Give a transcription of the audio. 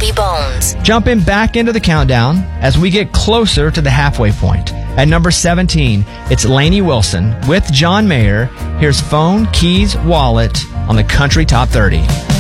Funky Bones. Jumping back into the countdown as we get closer to the halfway point. At number 17, it's Lainey Wilson with John Mayer. Here's Phone, Keys, Wallet on the Country Top 30.